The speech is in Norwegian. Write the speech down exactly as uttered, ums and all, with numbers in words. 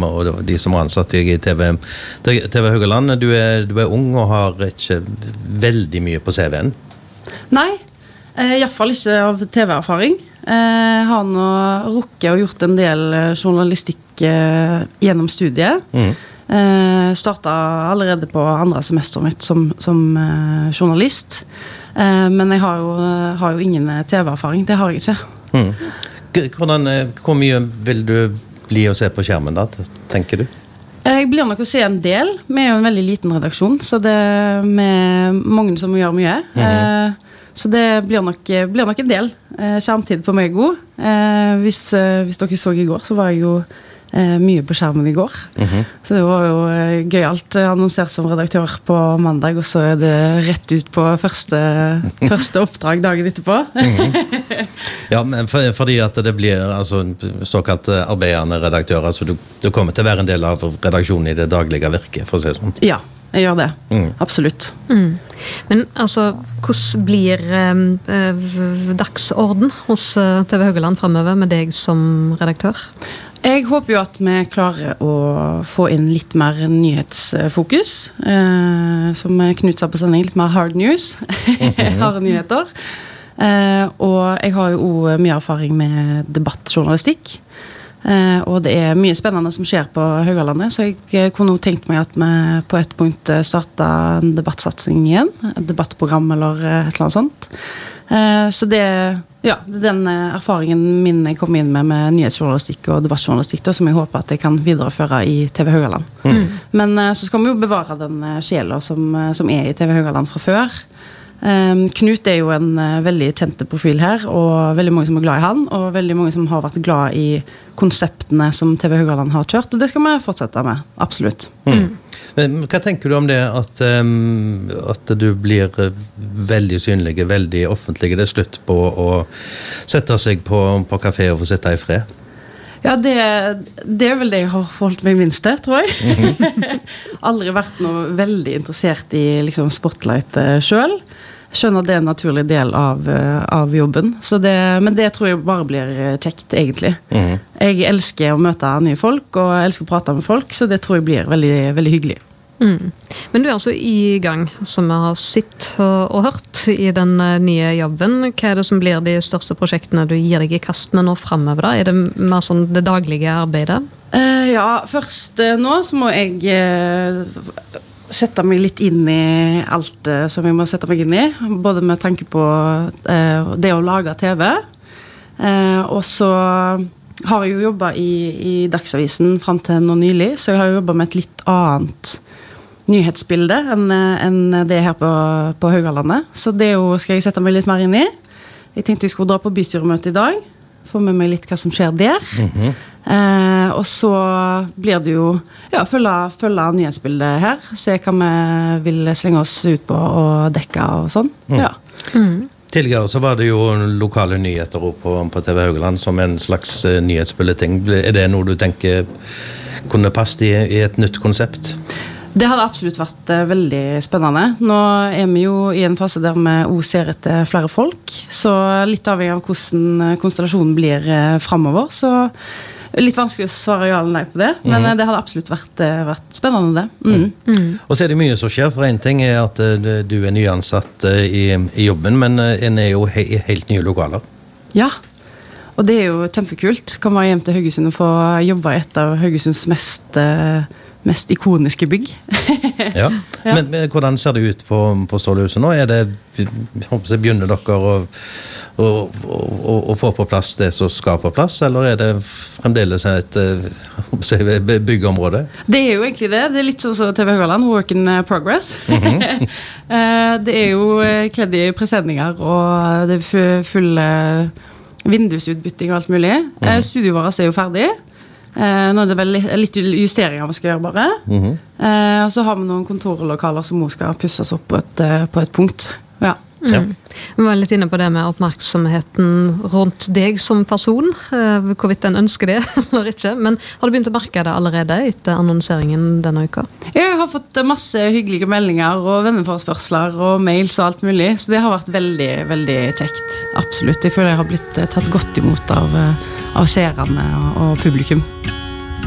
og de som har ansatt deg i TV, TV Haugaland. Du er, du er ung og har ikke veldig mye på C V-en. Nei, i hvert fall ikke av T V-erfaring. Jeg har nå rukket og gjort en del journalistikk gjennom studiet. Mm. Uh, startet allerede på andre semesteret mitt som, som uh, journalist uh, men jeg har jo, har jo ingen T V-erfaring, det har jeg ikke. mm. Hvordan, hvor mye vil du bli å se på skjermen da, tenker du? Jeg blir nok å se en del. Vi er jo en veldig liten redaksjon, så det er med mange som gjør mye. mm-hmm. uh, så det blir nok, blir nok en del uh, skjermtid på meg god. uh, hvis, uh, hvis dere så i går, så var jeg jo Eh, mye på skjermen i går. Mm-hmm. Så det var jo eh, gøy alt. Annonsert som redaktør på mandag, og så er det rett ut på første, første oppdrag dagen etterpå. mm-hmm. Ja, men for, fordi at det blir altså, såkalt arbeidende redaktør, altså du, du kommer til å være en del av redaksjonen i det daglige virket, for å si det sånn. Ja, jeg gjør det. Mm. Absolutt. Mm. Men altså, hvordan blir eh, dagsorden hos T V Haugaland fremover med deg som redaktør? Jeg håper jo at vi klarer å få inn litt mer nyhetsfokus, eh, som Knut sa på sending, litt mer hard news, mm-hmm. harde nyheter. Eh, og jeg har jo også mye erfaring med debattjournalistikk, eh, og det er mye spennende som skjer på Haugalandet, så jeg kunne jo tenkt meg at vi på et punkt startet en debattsatsing igjen, et debattprogram eller et eller annet sånt. Eh, så det Ja, det er den erfaringen min jeg kom inn med med nyhetsjournalistikk og debattjournalistikk da, som jeg håper at jeg kan videreføre i T V Haugaland. Mm. Men så skal vi jo bevare den sjela som, som er i T V Haugaland fra før. Um, Knut er jo en veldig kjente profil her, og veldig mange som er glad i han, og veldig mange som har vært glad i konseptene som T V Haugaland har kjørt, og det skal vi fortsette med, absolutt. Mm. Hva tenker du om det at, um, at du blir veldig synlig, veldig offentlig? Det er slutt på å sette seg på, på kafé og få sitte i fred? Ja, det, det er vel det jeg har holdt meg minst til, tror jeg. Mm-hmm. Aldri vært noe veldig interessert i liksom, spotlight selv. Skjønner det er en naturlig del av, av jobben. Så det, men det tror jeg bare blir kjekt, egentlig. Mm. Jeg elsker å møte nye folk, og jeg elsker å prate med folk, så det tror jeg blir veldig, veldig hyggelig. Mm. Men du er altså i gang, som jeg har sett og, og hørt i den nye jobben. Hva er det som blir de største prosjektene du gir deg i kast med nå fremover da? Er det mer sånn det daglige arbeidet? Uh, ja, først uh, nå så må jeg... Uh, sette meg litt inn i alt uh, som jeg må sette meg inn i, både med tanke på uh, det å lage T V, uh, og så har jeg jo jobbet i, i Dagsavisen frem til nå nylig, så jeg har jo jobbet med et litt annet nyhetsbilde enn, enn det her på, på Haugalandet, så det jo skal jeg sette meg litt mer inn i. Jeg tenkte jeg skulle dra på bystyremøte i dag, få med meg litt hva som skjer der. Mm-hmm. Eh, og så blir det jo ja, følge, følge nyhetsbildet her, se hva vi vil slenge oss ut på og dekke og sånn. Mm. Ja. Mm. Tidligere så var det jo lokale nyheter på, på T V Haugaland som en slags uh, nyhetsbulleting. Er det noe du tenker kunne passet i, i et nytt konsept? Det hadde absolutt vært uh, veldig spennende. Nå er vi jo i en fase der vi også ser etter flere folk, så litt avhengig av hvordan konstellasjonen blir uh, fremover, så litt vanskelig å svare ja eller nei på det, men mm. det hadde absolutt vært, vært spennende det. Mm. Mm. Og så er det mye som skjer, for en ting er at du er nyansatt i, i jobben, men en er jo he, i helt nye lokaler. Ja, og det er jo kjempekult. Kan være hjem til Haugesund og få jobbe i et av Haugesunds mest, mest ikoniske bygg. Ja, ja. Men, men hvordan ser det ut på, på Stålehuset nå? Er det, håper jeg, begynner dere å Og, og, og få på plass det som skal på plass, eller er det fremdeles et uh, byggeområde? Det er jo egentlig det. Det er litt sånn som T V Haugaland, work in progress. Mm-hmm. Det er jo kledd i presenninger, og det er full vindusutbytting og alt mulig. Mm-hmm. Studioet vårt er jo ferdig. Nå er det vel litt justeringer vi skal gjøre bare. Mm-hmm. Og så har vi noen kontorlokaler som også skal pusses opp på et, på et punkt. Ja. Ja. Mm. Vi var litt inne på det med oppmerksomheten rundt deg som person, hvorvidt den ønsker det eller ikke, men har du begynt å merke det allerede etter annonseringen denne uka? Jeg har fått masse hyggelige meldinger og venneforspørsler og mails og alt mulig, så det har vært veldig, veldig kjekt, absolutt. Jeg føler jeg har blitt tatt godt imot av, av seerne og publikum.